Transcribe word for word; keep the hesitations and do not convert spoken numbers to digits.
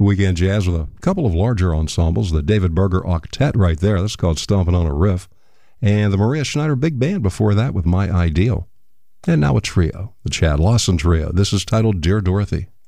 Weekend jazz with a couple of larger ensembles. The David Berger Octet right there. That's called Stomping on a Riff. And the Maria Schneider Big Band before that with My Ideal. And now a trio, the Chad Lawson Trio. This is titled Dear Dorothy.